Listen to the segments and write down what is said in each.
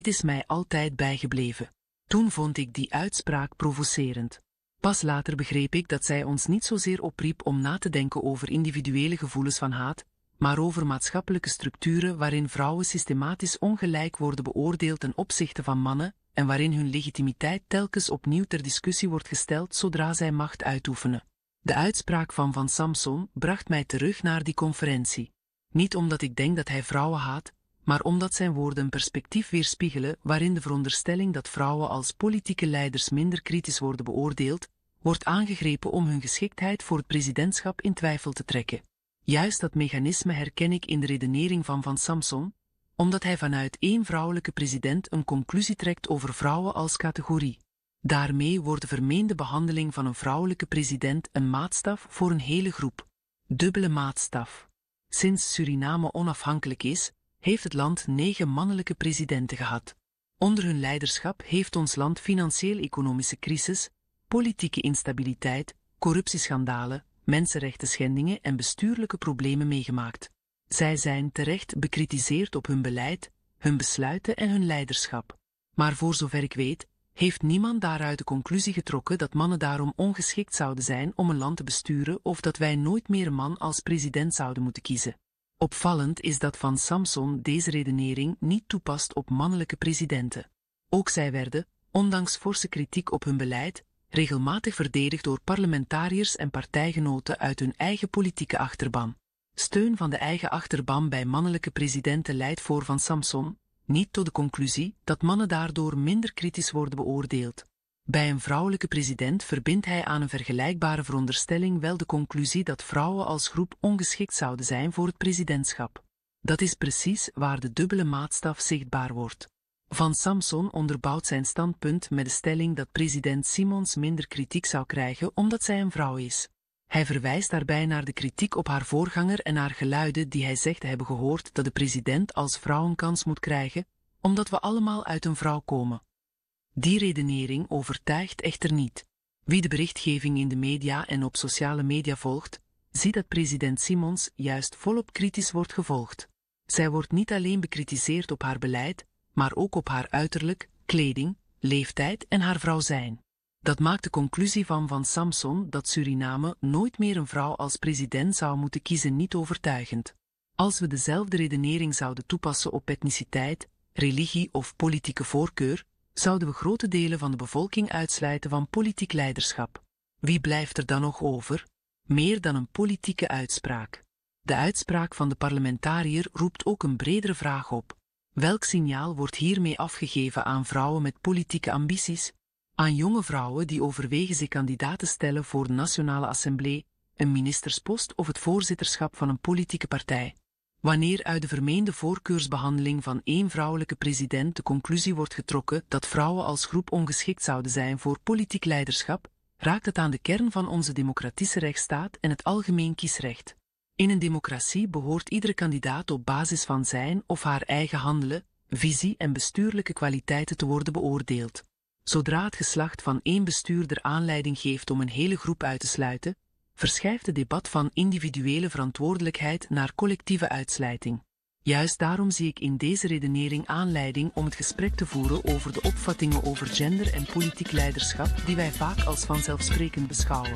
is mij altijd bijgebleven. Toen vond ik die uitspraak provocerend. Pas later begreep ik dat zij ons niet zozeer opriep om na te denken over individuele gevoelens van haat, maar over maatschappelijke structuren waarin vrouwen systematisch ongelijk worden beoordeeld ten opzichte van mannen en waarin hun legitimiteit telkens opnieuw ter discussie wordt gesteld zodra zij macht uitoefenen. De uitspraak van Samson bracht mij terug naar die conferentie. Niet omdat ik denk dat hij vrouwen haat, maar omdat zijn woorden een perspectief weerspiegelen waarin de veronderstelling dat vrouwen als politieke leiders minder kritisch worden beoordeeld, wordt aangegrepen om hun geschiktheid voor het presidentschap in twijfel te trekken. Juist dat mechanisme herken ik in de redenering van Samson, omdat hij vanuit één vrouwelijke president een conclusie trekt over vrouwen als categorie. Daarmee wordt de vermeende behandeling van een vrouwelijke president een maatstaf voor een hele groep. Dubbele maatstaf. Sinds Suriname onafhankelijk is, heeft het land 9 mannelijke presidenten gehad. Onder hun leiderschap heeft ons land financieel-economische crisis, politieke instabiliteit, corruptieschandalen, mensenrechtenschendingen en bestuurlijke problemen meegemaakt. Zij zijn terecht bekritiseerd op hun beleid, hun besluiten en hun leiderschap. Maar voor zover ik weet, heeft niemand daaruit de conclusie getrokken dat mannen daarom ongeschikt zouden zijn om een land te besturen of dat wij nooit meer een man als president zouden moeten kiezen. Opvallend is dat van Samson deze redenering niet toepast op mannelijke presidenten. Ook zij werden, ondanks forse kritiek op hun beleid, regelmatig verdedigd door parlementariërs en partijgenoten uit hun eigen politieke achterban. Steun van de eigen achterban bij mannelijke presidenten leidt voor van Samson niet tot de conclusie dat mannen daardoor minder kritisch worden beoordeeld. Bij een vrouwelijke president verbindt hij aan een vergelijkbare veronderstelling wel de conclusie dat vrouwen als groep ongeschikt zouden zijn voor het presidentschap. Dat is precies waar de dubbele maatstaf zichtbaar wordt. Van Samson onderbouwt zijn standpunt met de stelling dat president Simons minder kritiek zou krijgen omdat zij een vrouw is. Hij verwijst daarbij naar de kritiek op haar voorganger en naar geluiden die hij zegt te hebben gehoord dat de president als vrouw een kans moet krijgen, omdat we allemaal uit een vrouw komen. Die redenering overtuigt echter niet. Wie de berichtgeving in de media en op sociale media volgt, ziet dat president Simons juist volop kritisch wordt gevolgd. Zij wordt niet alleen bekritiseerd op haar beleid, maar ook op haar uiterlijk, kleding, leeftijd en haar vrouw zijn. Dat maakt de conclusie van Samson dat Suriname nooit meer een vrouw als president zou moeten kiezen niet overtuigend. Als we dezelfde redenering zouden toepassen op etniciteit, religie of politieke voorkeur, zouden we grote delen van de bevolking uitsluiten van politiek leiderschap. Wie blijft er dan nog over? Meer dan een politieke uitspraak. De uitspraak van de parlementariër roept ook een bredere vraag op. Welk signaal wordt hiermee afgegeven aan vrouwen met politieke ambities? Aan jonge vrouwen die overwegen zich kandidaat te stellen voor de Nationale Assemblée, een ministerspost of het voorzitterschap van een politieke partij. Wanneer uit de vermeende voorkeursbehandeling van één vrouwelijke president de conclusie wordt getrokken dat vrouwen als groep ongeschikt zouden zijn voor politiek leiderschap, raakt het aan de kern van onze democratische rechtsstaat en het algemeen kiesrecht. In een democratie behoort iedere kandidaat op basis van zijn of haar eigen handelen, visie en bestuurlijke kwaliteiten te worden beoordeeld. Zodra het geslacht van één bestuurder aanleiding geeft om een hele groep uit te sluiten, verschuift het debat van individuele verantwoordelijkheid naar collectieve uitsluiting. Juist daarom zie ik in deze redenering aanleiding om het gesprek te voeren over de opvattingen over gender en politiek leiderschap die wij vaak als vanzelfsprekend beschouwen.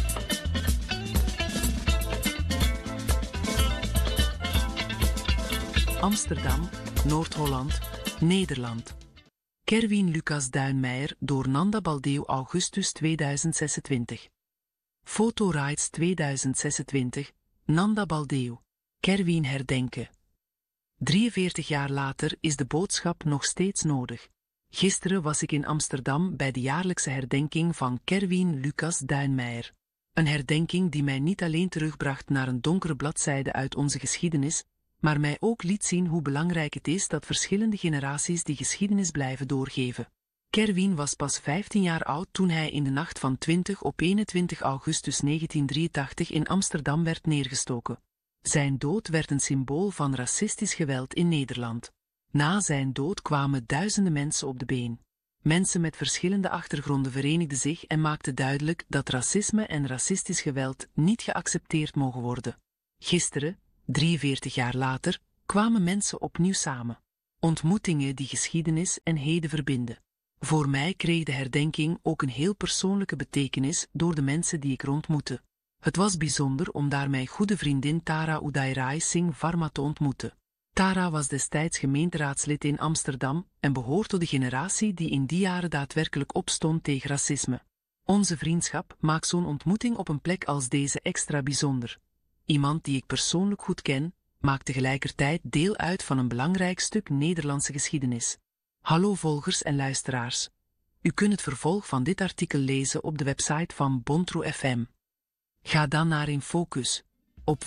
Amsterdam, Noord-Holland, Nederland. Kerwin Lucas Duinmeijer door Nanda Baldeu augustus 2026. Fotorights 2026, Nanda Baldeu. Kerwin herdenken. 43 jaar later is de boodschap nog steeds nodig. Gisteren was ik in Amsterdam bij de jaarlijkse herdenking van Kerwin Lucas Duinmeijer. Een herdenking die mij niet alleen terugbracht naar een donkere bladzijde uit onze geschiedenis, maar mij ook liet zien hoe belangrijk het is dat verschillende generaties die geschiedenis blijven doorgeven. Kerwin was pas 15 jaar oud toen hij in de nacht van 20 op 21 augustus 1983 in Amsterdam werd neergestoken. Zijn dood werd een symbool van racistisch geweld in Nederland. Na zijn dood kwamen duizenden mensen op de been. Mensen met verschillende achtergronden verenigden zich en maakten duidelijk dat racisme en racistisch geweld niet geaccepteerd mogen worden. Gisteren, 43 jaar later, kwamen mensen opnieuw samen. Ontmoetingen die geschiedenis en heden verbinden. Voor mij kreeg de herdenking ook een heel persoonlijke betekenis door de mensen die ik ontmoette. Het was bijzonder om daar mijn goede vriendin Tara Udairai Singh Varma te ontmoeten. Tara was destijds gemeenteraadslid in Amsterdam en behoort tot de generatie die in die jaren daadwerkelijk opstond tegen racisme. Onze vriendschap maakt zo'n ontmoeting op een plek als deze extra bijzonder. Iemand die ik persoonlijk goed ken, maakt tegelijkertijd deel uit van een belangrijk stuk Nederlandse geschiedenis. Hallo volgers en luisteraars. U kunt het vervolg van dit artikel lezen op de website van Bontroe FM. Ga dan naar In Focus op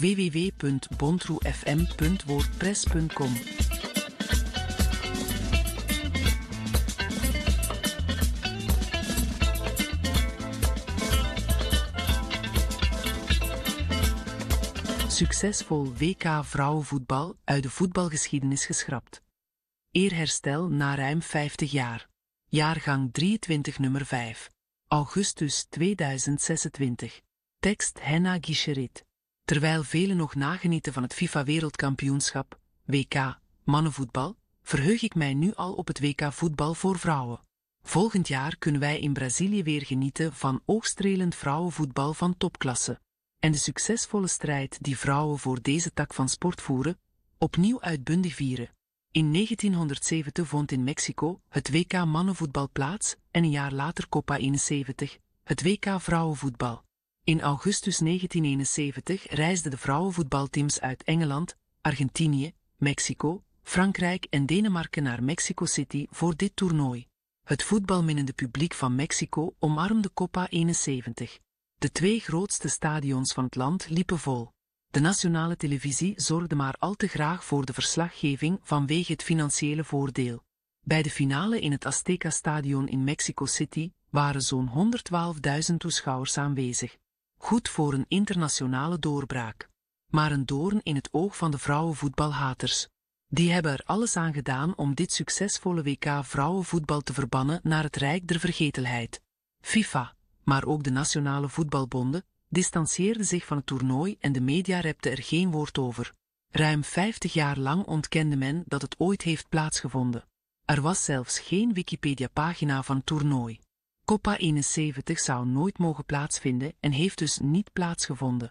www.bontroefm.wordpress.com. Succesvol WK vrouwenvoetbal uit de voetbalgeschiedenis geschrapt. Eerherstel na ruim 50 jaar. Jaargang 23 nummer 5. Augustus 2026. Tekst Henna Guicherit. Terwijl velen nog nagenieten van het FIFA-wereldkampioenschap, WK, mannenvoetbal, verheug ik mij nu al op het WK voetbal voor vrouwen. Volgend jaar kunnen wij in Brazilië weer genieten van oogstrelend vrouwenvoetbal van topklasse. En de succesvolle strijd die vrouwen voor deze tak van sport voeren, opnieuw uitbundig vieren. In 1970 vond in Mexico het WK mannenvoetbal plaats en een jaar later Copa 71, het WK vrouwenvoetbal. In augustus 1971 reisden de vrouwenvoetbalteams uit Engeland, Argentinië, Mexico, Frankrijk en Denemarken naar Mexico City voor dit toernooi. Het voetbalminnende publiek van Mexico omarmde Copa 71. De 2 grootste stadions van het land liepen vol. De nationale televisie zorgde maar al te graag voor de verslaggeving vanwege het financiële voordeel. Bij de finale in het Azteca-stadion in Mexico City waren zo'n 112.000 toeschouwers aanwezig. Goed voor een internationale doorbraak. Maar een doorn in het oog van de vrouwenvoetbalhaters. Die hebben er alles aan gedaan om dit succesvolle WK vrouwenvoetbal te verbannen naar het rijk der vergetelheid. FIFA, maar ook de nationale voetbalbonden, distancieerden zich van het toernooi en de media repten er geen woord over. Ruim 50 jaar lang ontkende men dat het ooit heeft plaatsgevonden. Er was zelfs geen Wikipedia-pagina van het toernooi. Copa 71 zou nooit mogen plaatsvinden en heeft dus niet plaatsgevonden.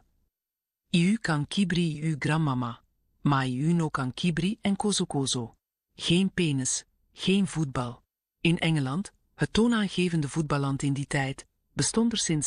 Iu kan kibri iu grandmama, maar iu no kan kibri en kozo. Geen penis, geen voetbal. In Engeland, het toonaangevende voetballand in die tijd, bestond er sinds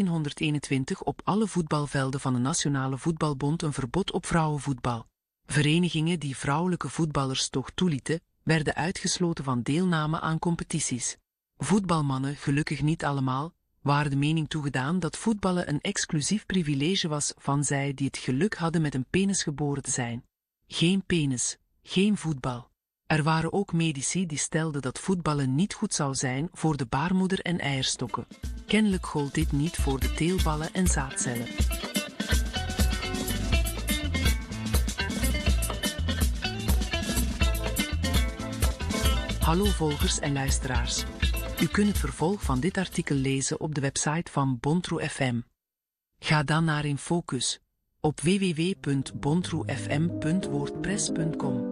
1921 op alle voetbalvelden van de Nationale Voetbalbond een verbod op vrouwenvoetbal. Verenigingen die vrouwelijke voetballers toch toelieten, werden uitgesloten van deelname aan competities. Voetbalmannen, gelukkig niet allemaal, waren de mening toegedaan dat voetballen een exclusief privilege was van zij die het geluk hadden met een penis geboren te zijn. Geen penis, geen voetbal. Er waren ook medici die stelden dat voetballen niet goed zou zijn voor de baarmoeder en eierstokken. Kennelijk gold dit niet voor de teelballen en zaadcellen. Hallo volgers en luisteraars. U kunt het vervolg van dit artikel lezen op de website van Bontroe FM. Ga dan naar In Focus op www.bontroefm.wordpress.com.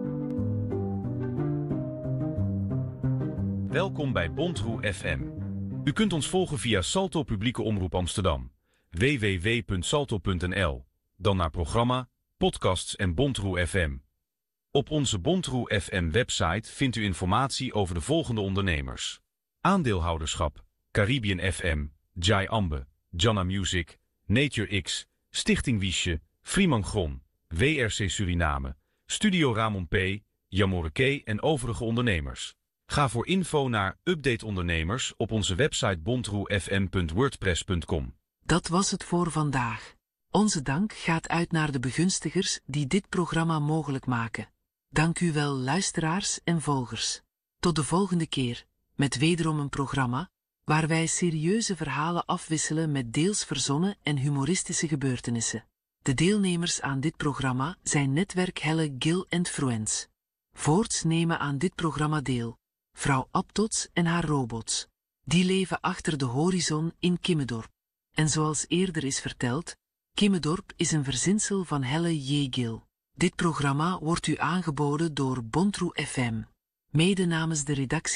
Welkom bij Bontroe FM. U kunt ons volgen via Salto Publieke Omroep Amsterdam, www.salto.nl, dan naar programma, podcasts en Bontroe FM. Op onze Bontroe FM website vindt u informatie over de volgende ondernemers: aandeelhouderschap, Caribbean FM, Jai Ambe, Janna Music, Nature X, Stichting Wiesje, Freeman Gron, WRC Suriname, Studio Ramon P, Jamoreke en overige ondernemers. Ga voor info naar Update Ondernemers op onze website bontroefm.wordpress.com. Dat was het voor vandaag. Onze dank gaat uit naar de begunstigers die dit programma mogelijk maken. Dank u wel luisteraars en volgers. Tot de volgende keer, met wederom een programma, waar wij serieuze verhalen afwisselen met deels verzonnen en humoristische gebeurtenissen. De deelnemers aan dit programma zijn Netwerk Helle Gil en Fruens. Voorts nemen aan dit programma deel vrouw Abtots en haar robots. Die leven achter de horizon in Kimmendorp. En zoals eerder is verteld, Kimmendorp is een verzinsel van Helle J. Gil. Dit programma wordt u aangeboden door Bontroe FM, mede namens de redactie